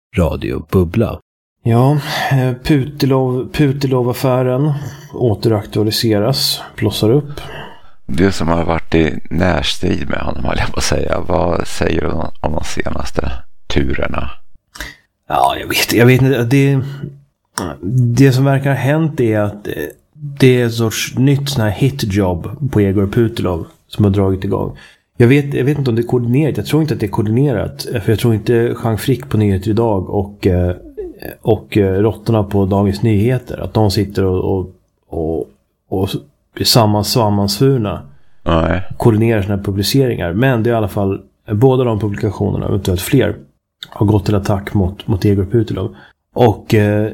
Radio Bubbla. Ja, Putilov-affären återaktualiseras, blossar upp. Du som har varit i närstrid med honom, håller jag på att säga. Vad säger du om de senaste turerna? Ja, jag vet inte. Det som verkar ha hänt är att det är ett sorts nytt sån här hitjobb på Egor Putilov som har dragit igång. Jag vet inte om det är koordinerat. Jag tror inte att det är koordinerat. För jag tror inte Jean Frick på Nyheter idag och råttorna på Dagens Nyheter, att de sitter och sammansvurna koordinerar sina publiceringar. Men det är i alla fall båda de publikationerna, eventuellt fler, har gått till attack mot Egor Putilov. Och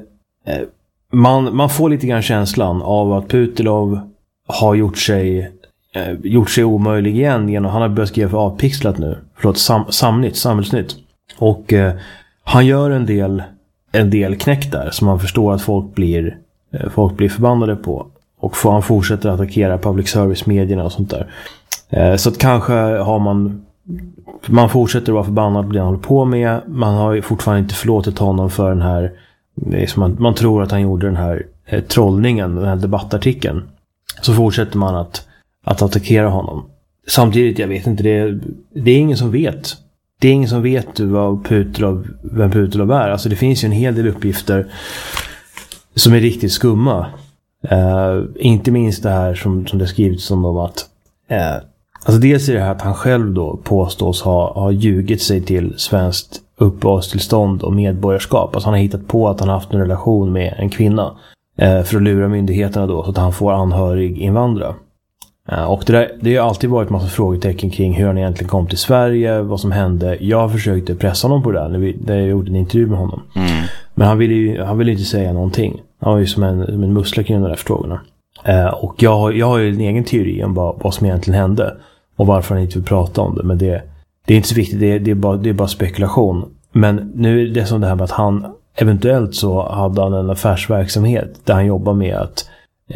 man får lite grann känslan av att Putilov har gjort sig omöjlig igen genom han har börjat skriva för Avpixlat nu. Förlåt, Samhällsnytt. Och han gör en del knäck där som man förstår att folk blir förbannade på. Och han fortsätter att attackera public service-medierna och sånt där. Så att kanske har man fortsätter att vara förbannad på det han håller på med. Man har ju fortfarande inte förlåtit honom för den här, man tror att han gjorde den här trollningen, den här debattartikeln. Så fortsätter man att attackera honom. Samtidigt, jag vet inte, det är ingen som vet. Det är ingen som vet vem Putilov är. Alltså det finns ju en hel del uppgifter som är riktigt skumma. Inte minst det här som det skrivits om att alltså dels är det här att han själv då påstås ha ljugit sig till svenskt uppehållstillstånd och medborgarskap. Alltså han har hittat på att han haft en relation med en kvinna för att lura myndigheterna då så att han får anhörig invandra. Och det har alltid varit en massa frågetecken kring hur han egentligen kom till Sverige, vad som hände. Jag försökte pressa honom på det när jag gjorde en intervju med honom. Men han ville inte säga någonting. Han var ju som en mussla kring de där frågorna. Och jag har ju en egen teori om vad som egentligen hände och varför han inte vill prata om det. Men det är inte så viktigt, det är bara spekulation. Men nu är det som det här med att han eventuellt så hade han en affärsverksamhet där han jobbar med att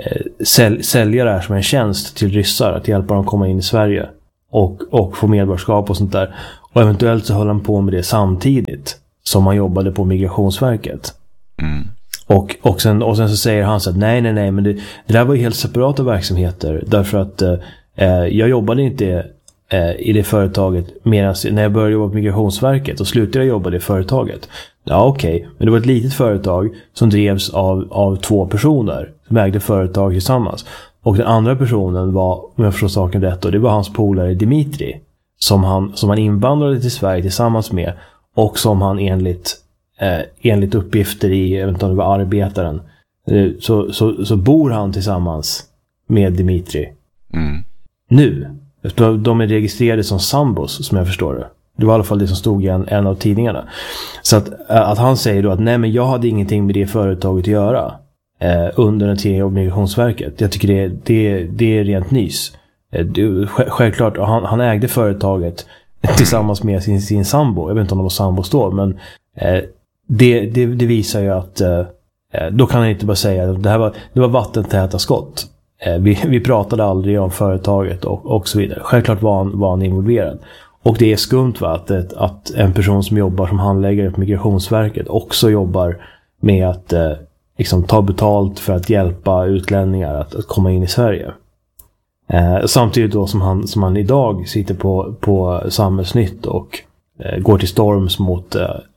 sälja det här som en tjänst till ryssar, att hjälpa dem komma in i Sverige och få medborgarskap och sånt där. Och eventuellt så höll han på med det samtidigt som han jobbade på Migrationsverket. Och sen så säger han så att nej, men det där var ju helt separata verksamheter, därför att jag jobbade inte i det företaget medan när jag började jobba på Migrationsverket och slutade jag jobba i det företaget. Ja, okej. Men det var ett litet företag som drevs av två personer som ägde företag tillsammans. Och den andra personen var, om jag förstår saken rätt, och det var hans polare Dimitri som han invandrade till Sverige tillsammans med, och som han enligt uppgifter i, jag vet inte om det var Arbetaren, så bor han tillsammans med Dimitri. Nu. De är registrerade som sambos, som jag förstår det. Det var i alla fall det som stod i en av tidningarna. Så att han säger då att nej, men jag hade ingenting med det företaget att göra under den tiden av Migrationsverket. Jag tycker det är rent nys. Självklart, han ägde företaget tillsammans med sin sambo. Jag vet inte om de var sambos då, men det visar ju att då kan han inte bara säga att det var vattentäta skott. Vi pratade aldrig om företaget och så vidare. Självklart var han involverad. Och det är skumt att en person som jobbar som handläggare på Migrationsverket också jobbar med att liksom ta betalt för att hjälpa utlänningar att komma in i Sverige. Samtidigt då som han idag sitter på Samhällsnytt och går till storms mot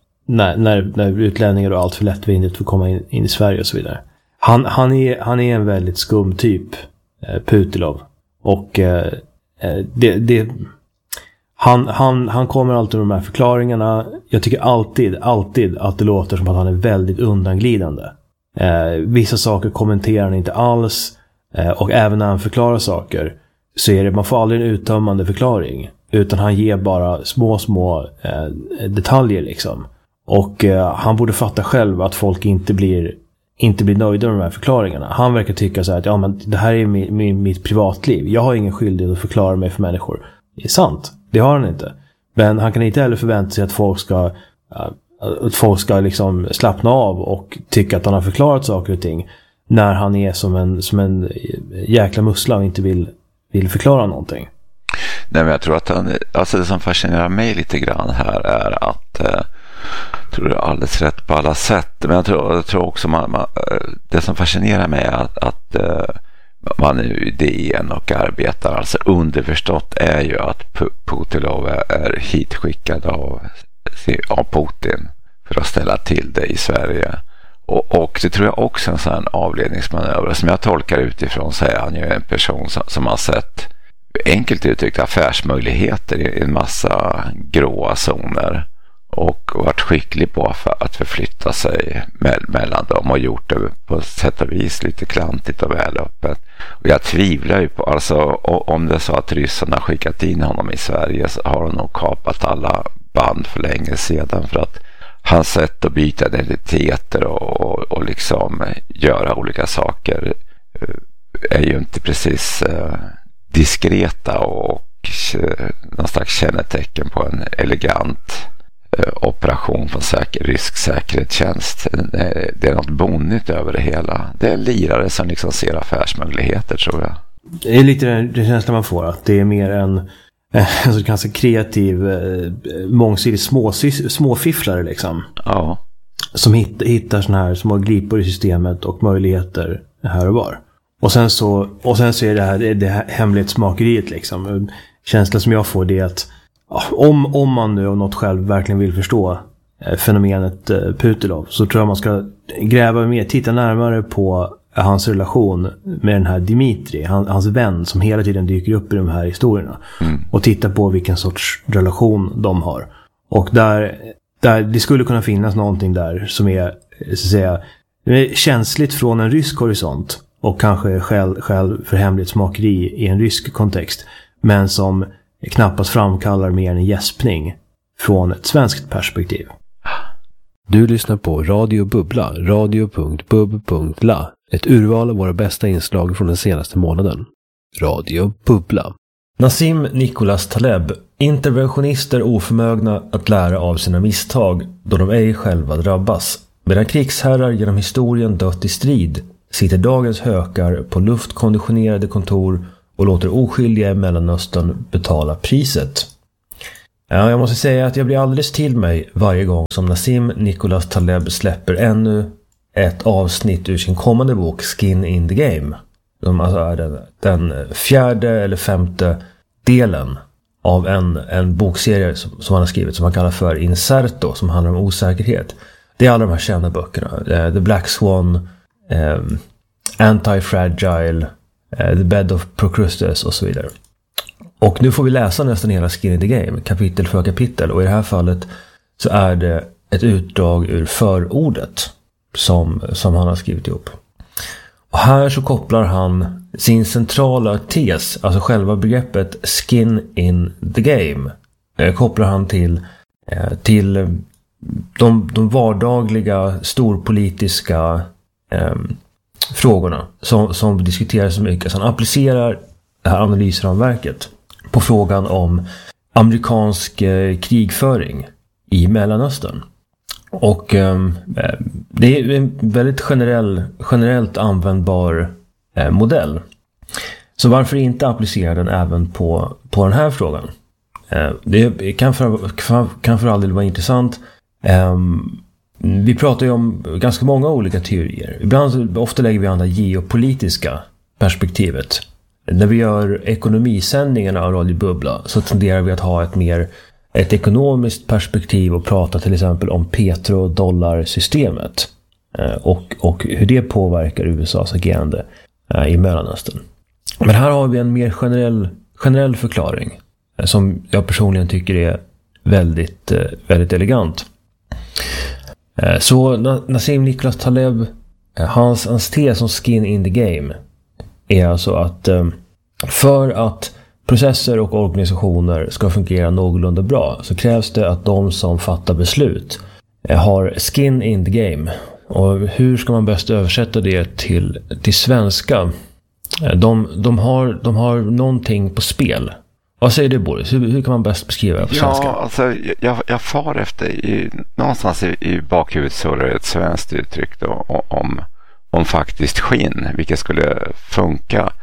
när utlänningar och allt för lättvindigt får komma in i Sverige och så vidare. Han är en väldigt skum typ, Putilov. Och han kommer alltid med de här förklaringarna. Jag tycker alltid att det låter som att han är väldigt undanglidande. Vissa saker kommenterar han inte alls. Och även när han förklarar saker så är det, man får aldrig en uttömmande förklaring, utan han ger bara små detaljer liksom. Och han borde fatta själv att folk inte blir nöjda med de här förklaringarna. Han verkar tycka så här att ja, men det här är mitt privatliv. Jag har ingen skyldighet att förklara mig för människor. Det är sant. Det har han inte. Men han kan inte heller förvänta sig att folk ska liksom slappna av och tycka att han har förklarat saker och ting när han är som en jäkla mussla och inte vill förklara någonting. Nej, men jag tror att det som fascinerar mig lite grann här är att tror du är alldeles rätt på alla sätt. Men jag tror också det som fascinerar mig är att man är i DN och arbetar. Alltså underförstått är ju att Putilov är hitskickad av Putin för att ställa till det i Sverige. Och det tror jag också är en sån avledningsmanöver. Som jag tolkar utifrån så är han ju en person som har sett, enkelt uttryckt, affärsmöjligheter i en massa gråa zoner och varit skicklig på att förflytta sig mellan dem och gjort det på sätt och vis lite klantigt och välöppet. Och jag tvivlar ju på, alltså om det är så att ryssarna skickat in honom i Sverige så har de nog kapat alla band för länge sedan, för att hans sätt att byta identiteter och liksom göra olika saker är ju inte precis diskreta och någon slags kännetecken på en elegant operation från rysk säkerhetstjänst. Det är något bonnigt över det hela. Det är en lirare som liksom ser affärsmöjligheter, tror jag. Det är lite den känslan man får, att det är mer en ganska kreativ, mångsidig småfifflare liksom. Ja. Som hittar såna här små glipor i systemet och möjligheter här och var. Och sen så är det här hemlighetsmakeriet liksom. Känslan som jag får, det är att om man nu av något själv verkligen vill förstå fenomenet Putilov, så tror jag man ska gräva mer, titta närmare på hans relation med den här Dimitri, hans vän som hela tiden dyker upp i de här historierna. Och titta på vilken sorts relation de har. Och där det skulle kunna finnas någonting där som är, så att säga, känsligt från en rysk horisont och kanske skäl för hemlighetsmakeri i en rysk kontext, men som knappast framkallar mer en gäspning från ett svenskt perspektiv. Du lyssnar på Radio Bubbla, radio.bub.la. Ett urval av våra bästa inslag från den senaste månaden. Radio Bubbla. Nassim Nicholas Taleb, interventionister oförmögna att lära av sina misstag då de ej själva drabbas. Medan krigsherrar genom historien dött i strid sitter dagens hökar på luftkonditionerade kontor och låter oskyldiga i Mellanöstern betala priset. Ja, jag måste säga att jag blir alldeles till mig varje gång som Nassim Nicholas Taleb släpper ännu ett avsnitt ur sin kommande bok Skin in the Game. Som alltså är den fjärde eller femte delen av en bokserie som han har skrivit, som han kallar för Inserto, som handlar om osäkerhet. Det är alla de här kända böckerna. The Black Swan, Anti-Fragile, The Bed of Procrustes och så vidare. Och nu får vi läsa nästan hela Skin in the Game, kapitel för kapitel. Och i det här fallet så är det ett utdrag ur förordet som han har skrivit ihop. Och här så kopplar han sin centrala tes, alltså själva begreppet skin in the game, kopplar han till de vardagliga storpolitiska frågorna som diskuteras så mycket. Så han applicerar det här analysramverket på frågan om amerikansk krigföring i Mellanöstern. Och det är en väldigt generellt användbar modell. Så varför inte applicera den även på den här frågan? Det kan för all del vara intressant. Vi pratar ju om ganska många olika teorier. Ofta lägger vi an det geopolitiska perspektivet. När vi gör ekonomisändningarna av Radio Bubbla så tenderar vi att ha ett ekonomiskt perspektiv och prata till exempel om petrodollarsystemet och hur det påverkar USAs agerande i Mellanöstern. Men här har vi en mer generell förklaring som jag personligen tycker är väldigt, väldigt elegant. Så Nassim Nicholas Taleb, hans tes om skin in the game är alltså att för att processer och organisationer ska fungera någorlunda bra så krävs det att de som fattar beslut har skin in the game. Och hur ska man bäst översätta det till svenska? De har någonting på spel. Vad säger du, Boris? Hur kan man bäst beskriva det på svenska? Ja, alltså jag far efter någonstans i bakhuvudet så är det ett svenskt uttryck då, om faktiskt skinn, vilket skulle funka.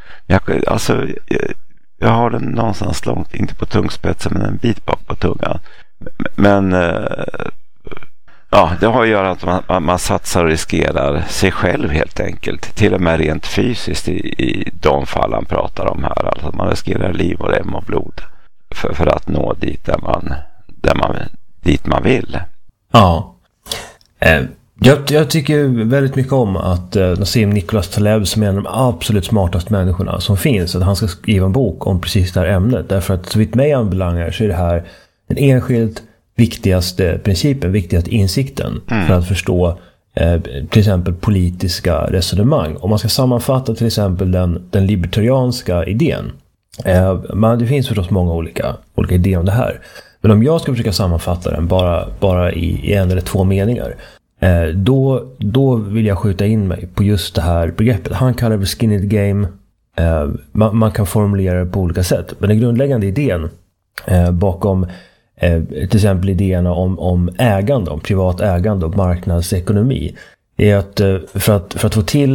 Jag har den någonstans långt, inte på tungspetsen men en bit bak på tungan. Men Ja, det har att göra att man satsar och riskerar sig själv helt enkelt. Till och med rent fysiskt i de fall han pratar om här. Alltså att man riskerar liv och rem och blod för att nå dit dit man vill. Ja. Jag tycker väldigt mycket om att Nassim Nicholas Taleb, som är en av de absolut smartaste människorna som finns, att han ska skriva en bok om precis det här ämnet. Därför att så vitt mig anbelangar så är det här den enskilt viktigaste principen, viktigaste insikten för att förstå till exempel politiska resonemang. Om man ska sammanfatta till exempel den libertarianska idén. Det finns förstås många olika idéer om det här. Men om jag ska försöka sammanfatta den bara i en eller två meningar, då vill jag skjuta in mig på just det här begreppet. Han kallar det skin in the game. Man kan formulera det på olika sätt. Men den grundläggande idén bakom till exempel idéerna om ägande, om privat ägande och marknadsekonomi, är att för att få till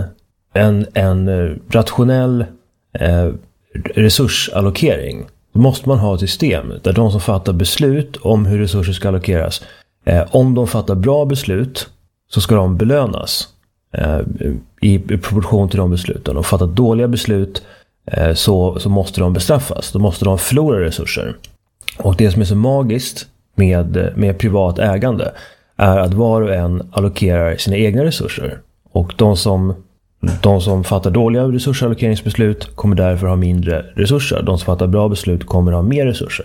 en rationell resursallokering måste man ha ett system där de som fattar beslut om hur resurser ska allokeras, om de fattar bra beslut så ska de belönas i proportion till de besluten. Och fattar dåliga beslut så måste de bestraffas. Då måste de förlora resurser. Och det som är så magiskt med privat ägande är att var och en allokerar sina egna resurser. Och de som fattar dåliga resursallokeringsbeslut kommer därför ha mindre resurser. De som fattar bra beslut kommer ha mer resurser.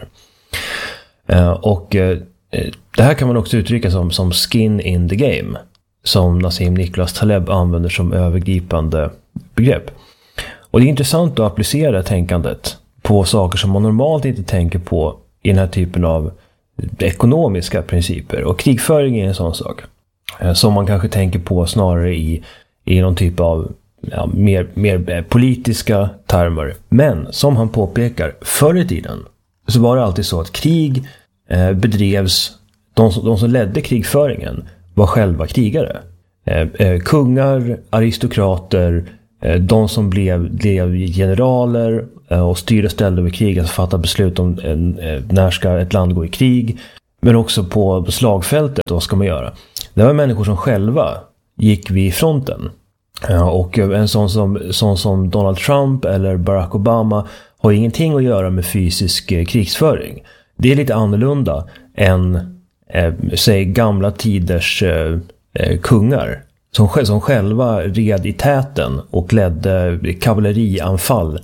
Det här kan man också uttrycka som skin in the game, som Nassim Nicholas Taleb använder som övergripande begrepp. Och det är intressant att applicera tänkandet på saker som man normalt inte tänker på i den här typen av ekonomiska principer. Och krigföring är en sån sak som man kanske tänker på snarare i någon typ av mer politiska termer. Men som han påpekar, förr i tiden så var det alltid så att krig bedrevs, de som ledde krigföringen var själva krigare. Kungar, aristokrater, de som blev generaler och styrde ställde över krig, alltså fattade beslut om när ska ett land gå i krig, men också på slagfältet, vad ska man göra? Det var människor som själva gick vid fronten. Och en sån som Donald Trump eller Barack Obama har ingenting att göra med fysisk krigsföring. Det är lite annorlunda än säg gamla tiders kungar som själva red i täten och ledde kavallerianfall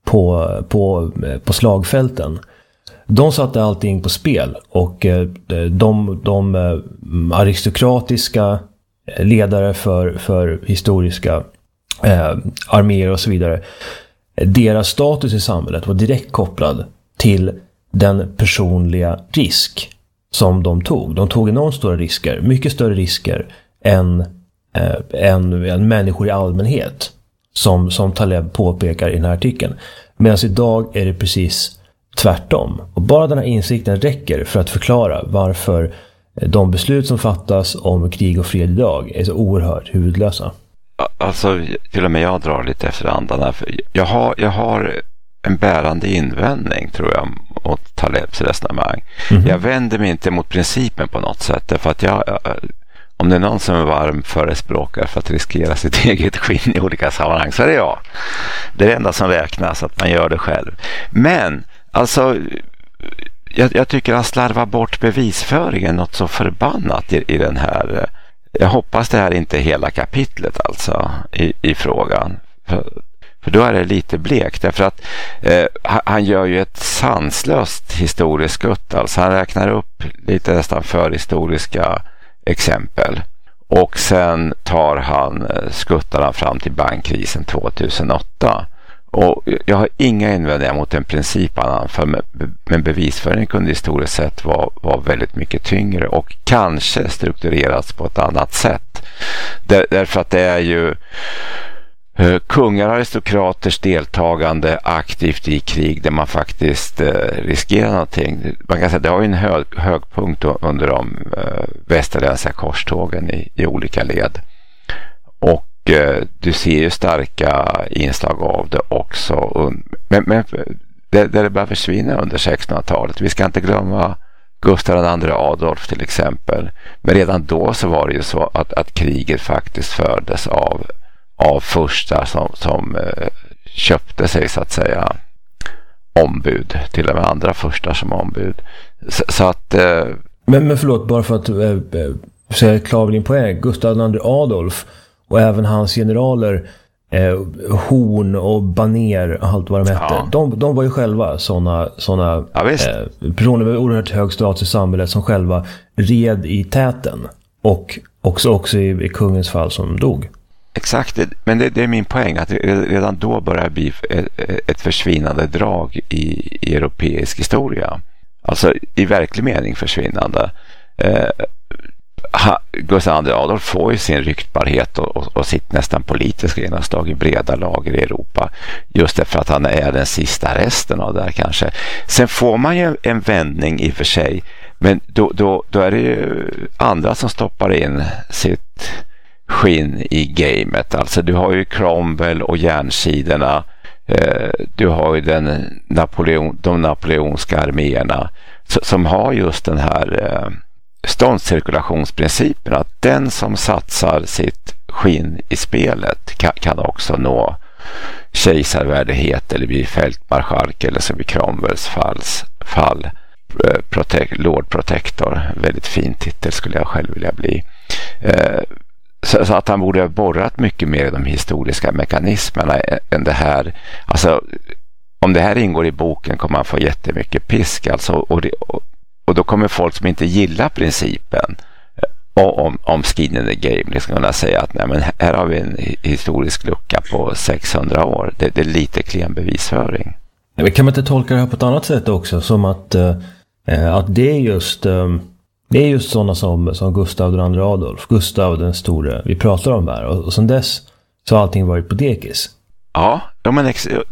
på slagfälten. De satte allting på spel, och de aristokratiska ledare för historiska arméer och så vidare, deras status i samhället var direkt kopplad till den personliga risk som de tog. De tog enormt stora risker, mycket större risker än människor i allmänhet, som Taleb påpekar i den här artikeln. Medan idag är det precis tvärtom. Och bara den här insikten räcker för att förklara varför de beslut som fattas om krig och fred idag är så oerhört huvudlösa. Alltså, till och med jag drar lite efter andan här. Jag har en bärande invändning, tror jag, mot Talebs resonemang. Mm-hmm. Jag vänder mig inte mot principen på något sätt, därför att om det är någon som är varm förespråkare för att riskera sitt eget skinn i olika sammanhang, så är det jag. Det är det enda som räknas, att man gör det själv. Men, alltså, jag tycker han slarvar bort bevisföringen något så förbannat i den här. Jag hoppas det här inte är hela kapitlet alltså i frågan. För då är det lite blekt, därför att han gör ju ett sanslöst historiskt skutt. Alltså han räknar upp lite nästan förhistoriska exempel. Och sen skuttar han fram till bankkrisen 2008. Och jag har inga invändningar mot den princip han anför, men bevisföringen kunde historiskt sett vara väldigt mycket tyngre och kanske strukturerats på ett annat sätt. Därför att det är ju kungar och aristokraters deltagande aktivt i krig där man faktiskt riskerar någonting. Man kan säga att det har ju en högpunkt under de västerländska korstågen i olika led. Och du ser ju starka inslag av det också. Men det börjar försvinna under 1600-talet. Vi ska inte glömma Gustav II Adolf till exempel. Men redan då så var det ju så att kriget faktiskt fördes av första som köpte sig så att säga ombud, till och med andra första som ombud. Så att... Men förlåt, bara för att säga klar din poäng. Gustav II Adolf och även hans generaler Horn och Baner och allt vad de hette. Ja. De var ju själva såna personer med oerhört hög status i samhället som själva red i täten. Och också i kungens fall som dog. Exakt, men det är min poäng att redan då börjar bli ett försvinnande drag i europeisk historia. Alltså i verklig mening försvinnande. Gustav II Adolf får ju sin ryktbarhet och sitt nästan politiska genomslag i breda lager i Europa just därför att han är den sista resten av det här kanske. Sen får man ju en vändning i och för sig, men då är det ju andra som stoppar in sitt skinn i gamet. Alltså du har ju Cromwell och järnsidorna, du har ju de napoleonska arméerna som har just den här ståndscirkulationsprincipen, att den som satsar sitt skinn i spelet kan också nå kejsarvärdighet eller bli fältmarskalk eller som i Cromwells fall Lord Protector. Väldigt fin titel skulle jag själv vilja bli. Så att han borde ha borrat mycket mer i de historiska mekanismerna än det här. Alltså, om det här ingår i boken kommer man få jättemycket pisk. Alltså, och då kommer folk som inte gillar principen om skin in the game liksom kunna säga att nej, men här har vi en historisk lucka på 600 år. Det är lite klen bevisföring. Men kan man inte tolka det här på ett annat sätt också? Som att det är just sådana som Gustav II Adolf, Gustav den store vi pratar om här. Och sen dess så har allting varit på dekis. Ja, men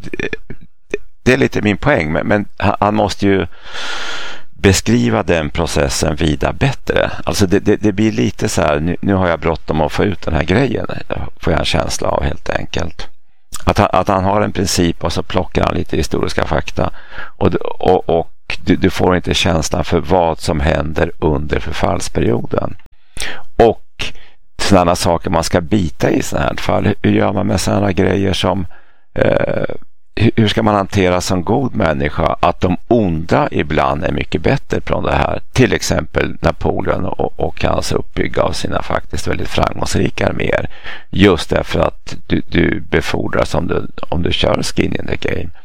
det är lite min poäng. Men han måste ju beskriva den processen vida bättre. Alltså det blir lite så här, nu har jag bråttom att få ut den här grejen, får jag en känsla av helt enkelt. Att han har en princip och så plockar han lite historiska fakta och du får inte känslan för vad som händer under förfallsperioden. Och sådana saker man ska bita i sådana här fall. Hur gör man med sådana grejer som hur ska man hantera som god människa att de onda ibland är mycket bättre från det här? Till exempel Napoleon och hans uppbygga av sina faktiskt väldigt framgångsrika arméer. Just därför att du befordras om du kör skin in the game.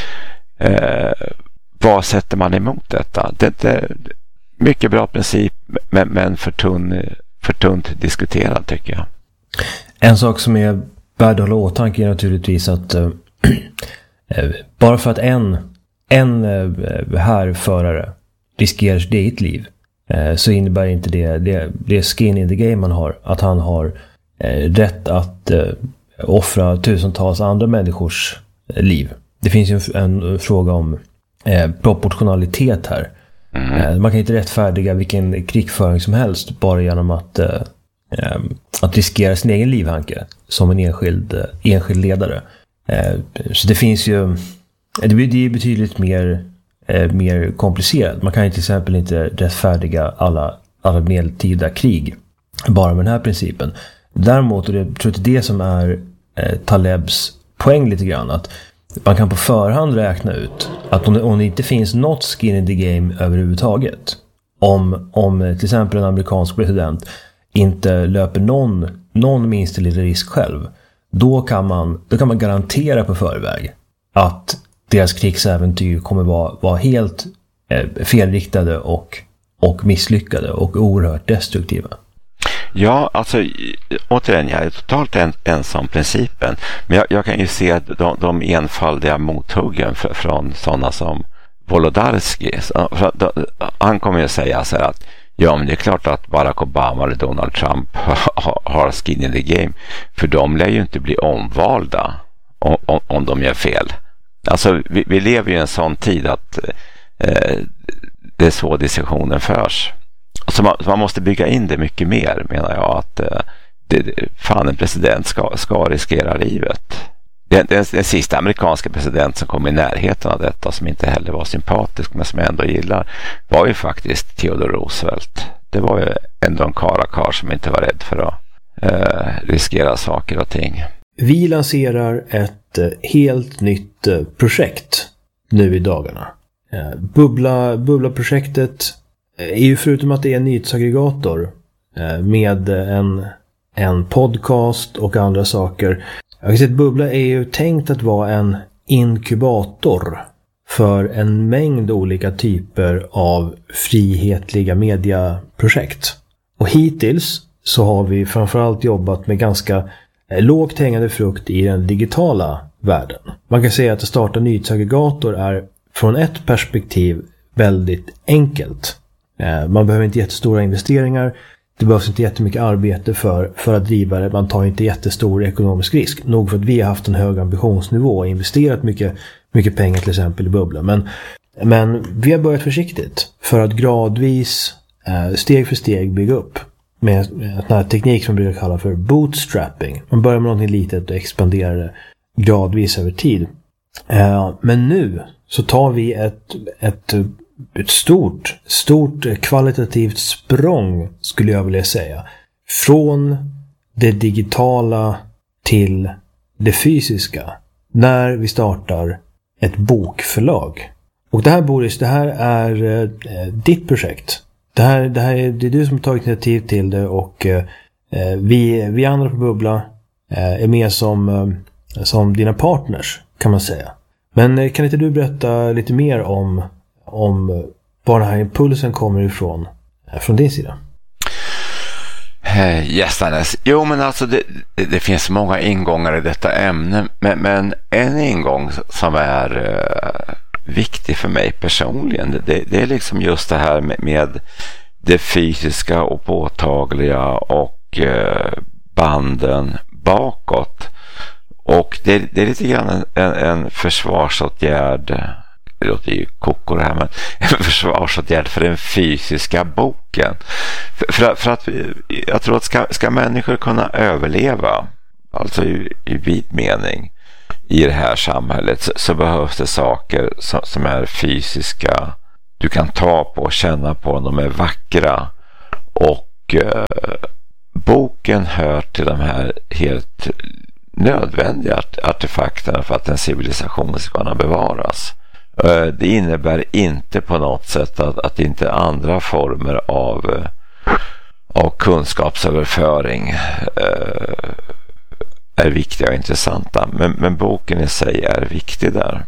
Vad sätter man emot detta? Det är mycket bra princip men för tunt diskuterad tycker jag. En sak som är värd att hålla åtanke är naturligtvis att bara för att en härförare riskerar sitt eget liv så innebär inte det skin in the game man har, att han har rätt att offra tusentals andra människors liv. Det finns ju en fråga om proportionalitet här. Man kan inte rättfärdiga vilken krigföring som helst bara genom att riskera sin egen livhanke som en enskild ledare. Så det finns ju, det är betydligt mer komplicerat. Man kan ju till exempel inte rättfärdiga alla medeltida krig bara med den här principen. Däremot, och jag tror att det är det som är Talebs poäng lite grann, att man kan på förhand räkna ut att om det inte finns något skin in the game överhuvudtaget, om till exempel en amerikansk president inte löper någon minsta lilla risk själv, då kan man garantera på förväg att deras krigsäventyr kommer vara helt felriktade och misslyckade och oerhört destruktiva. Ja, alltså återigen, jag är totalt ensam om principen. Men jag kan ju se de enfaldiga mothuggen från sådana som Wolodarski. Han kommer ju säga så här att ja, men det är klart att Barack Obama eller Donald Trump har skin in the game. För de lär ju inte bli omvalda om de gör fel. Alltså vi lever ju i en sån tid att det är så diskussionen förs. Så man måste bygga in det mycket mer, menar jag, att fan, en president ska riskera livet. Den sista amerikanska president som kom i närheten av detta, som inte heller var sympatisk men som jag ändå gillar, var ju faktiskt Theodore Roosevelt. Det var ju ändå en karl som inte var rädd för att riskera saker och ting. Vi lanserar ett helt nytt projekt nu i dagarna. Bubbla-projektet är ju, förutom att det är en nyhetsaggregator med en podcast och andra saker. Jag kan säga att Bubbla är ju tänkt att vara en inkubator för en mängd olika typer av frihetliga mediaprojekt. Och hittills så har vi framförallt jobbat med ganska lågt hängande frukt i den digitala världen. Man kan säga att att starta nyhetsaggregator är från ett perspektiv väldigt enkelt. Man behöver inte jättestora investeringar. Det behövs inte jättemycket arbete för att driva det. Man tar inte jättestor ekonomisk risk. Nog för att vi har haft en hög ambitionsnivå och investerat mycket pengar till exempel i Bubbla. Men vi har börjat försiktigt för att gradvis, steg för steg bygga upp med en sån här teknik som vi brukar kalla för bootstrapping. Man börjar med någonting litet och expanderar det gradvis över tid. Men nu så tar vi ett stort kvalitativt språng, skulle jag vilja säga, från det digitala till det fysiska när vi startar ett bokförlag. Och det här, Boris, det här är ditt projekt. Det är du som har tagit initiativ till det, och vi andra på Bubbla är med som dina partners, kan man säga. Men kan inte du berätta lite mer om var den här impulsen kommer ifrån från din sida? Yes, Dennis. Jo, men alltså det finns många ingångar i detta ämne, men en ingång som är viktig för mig personligen, det är liksom just det här med det fysiska och påtagliga och banden bakåt. Och det är lite grann en försvarsåtgärd. Det låter ju koko det här, men en försvarsåtgärd för den fysiska boken. För att jag tror att ska människor kunna överleva, alltså i vid mening, i det här samhället, så behövs det saker som är fysiska. Du kan ta på och känna på, de är vackra. Och boken hör till de här helt nödvändiga artefakterna för att en civilisation ska kunna bevaras. Det innebär inte på något sätt att inte andra former av kunskapsöverföring är viktiga och intressanta. Men boken i sig är viktig där.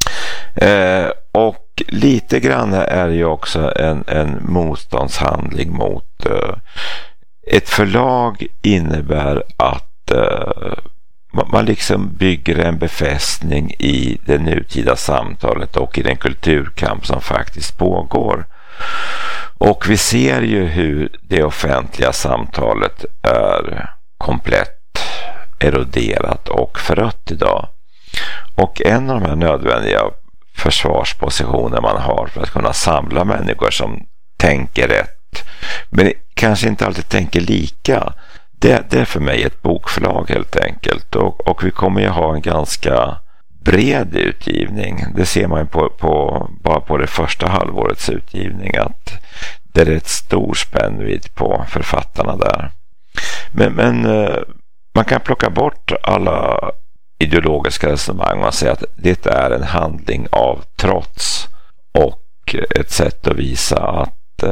Och lite grann är ju också en motståndshandling mot ett förlag. Innebär att man liksom bygger en befästning i det nutida samtalet och i den kulturkamp som faktiskt pågår. Och vi ser ju hur det offentliga samtalet är komplett eroderat och förött idag. Och en av de här nödvändiga försvarspositioner man har för att kunna samla människor som tänker rätt, men kanske inte alltid tänker lika, det är för mig ett bokförlag helt enkelt. Och vi kommer ju ha en ganska bred utgivning. Det ser man ju bara på det första halvårets utgivning, att det är ett stor spännvidd på författarna där. Men man kan plocka bort alla ideologiska resonemang och säga att det är en handling av trots och ett sätt att visa att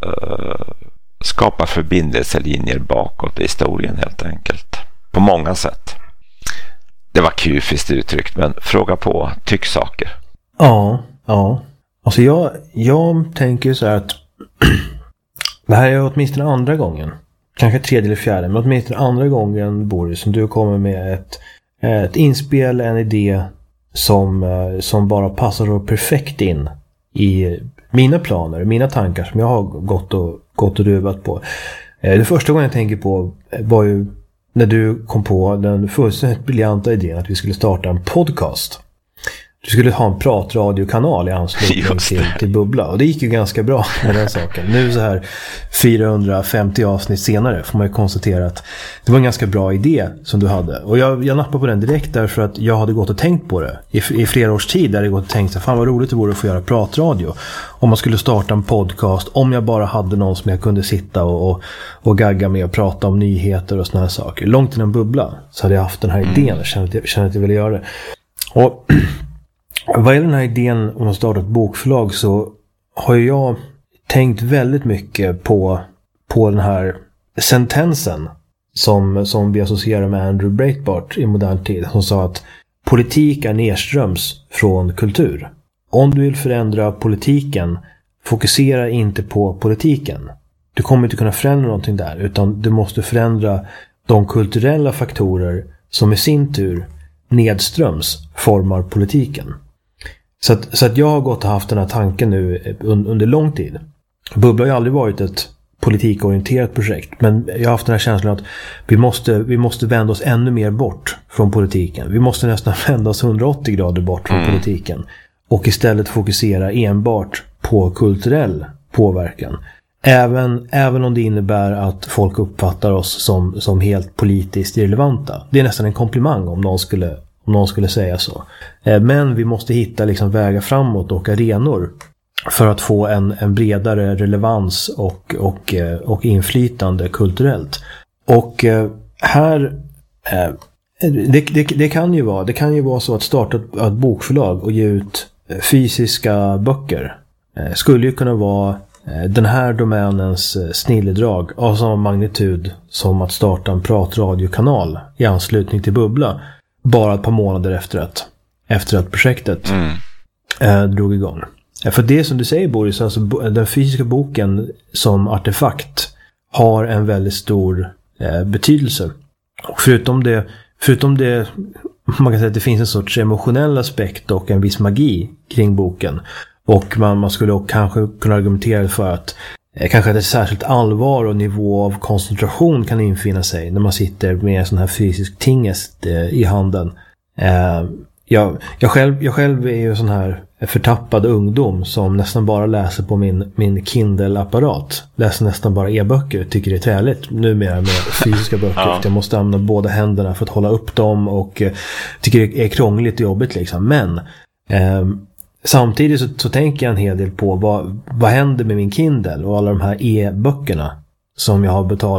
skapa förbindelselinjer bakåt i historien helt enkelt. På många sätt. Det var kufiskt uttryckt, men fråga på tycksaker. Ja. Alltså jag tänker så här att det här är åtminstone andra gången. Kanske tredje eller fjärde, men åtminstone andra gången, Boris, som du kommer med ett inspel, en idé som bara passar så perfekt in i mina planer, mina tankar som jag har gått och ruvat på. Det första gången jag tänker på var ju när du kom på den fullständigt briljanta idén att vi skulle starta en podcast. du skulle ha en pratradiokanal i anslutning till Bubbla. Och det gick ju ganska bra med den saken. Nu så här 450 avsnitt senare får man ju konstatera att det var en ganska bra idé som du hade. Och jag nappade på den direkt därför att jag hade gått och tänkt på det. I flera års tid där jag gått och tänkt att fan vad roligt det vore att få göra pratradio. Om man skulle starta en podcast, om jag bara hade någon som jag kunde sitta och gagga med och prata om nyheter och såna här saker. Långt innan Bubbla så hade jag haft den här idén och kände att jag ville göra det. Och vad är den här idén om att starta ett bokförlag, så har jag tänkt väldigt mycket på den här sentensen som vi associerar med Andrew Breitbart i modern tid, som sa att politik är nedströms från kultur. Om du vill förändra politiken, fokusera inte på politiken. Du kommer inte kunna förändra någonting där, utan du måste förändra de kulturella faktorer som i sin tur nedströms formar politiken. Så att jag har gått och haft den här tanken nu under lång tid. Bubbla har ju aldrig varit ett politikorienterat projekt, men jag har haft den här känslan att vi måste vända oss ännu mer bort från politiken. Vi måste nästan vända oss 180 grader bort från politiken och istället fokusera enbart på kulturell påverkan. Även om det innebär att folk uppfattar oss som helt politiskt irrelevanta. Det är nästan en komplimang om någon skulle säga så. Men vi måste hitta liksom vägar framåt och arenor för att få en bredare relevans och inflytande kulturellt. Och här det kan ju vara så att starta ett bokförlag och ge ut fysiska böcker. Skulle ju kunna vara den här domänens snilledrag av samma magnitud som att starta en pratradiokanal i anslutning till Bubbla bara ett par månader efter att projektet drog igång. För det som du säger, Boris, alltså den fysiska boken som artefakt har en väldigt stor betydelse. Och förutom det man kan säga att det finns en sorts emotionell aspekt och en viss magi kring boken. Och man skulle kanske kunna argumentera för att kanske ett särskilt allvar och nivå av koncentration kan infinna sig när man sitter med en sån här fysisk tingest i handen. Jag själv är ju sån här förtappad ungdom som nästan bara läser på min Kindle-apparat. Läser nästan bara e-böcker, tycker det är träligt numera med fysiska böcker. Ja. Jag måste använda båda händerna för att hålla upp dem och tycker det är krångligt och jobbigt liksom. Men samtidigt så tänker jag en hel del på vad händer med min Kindle och alla de här e-böckerna som jag har betalat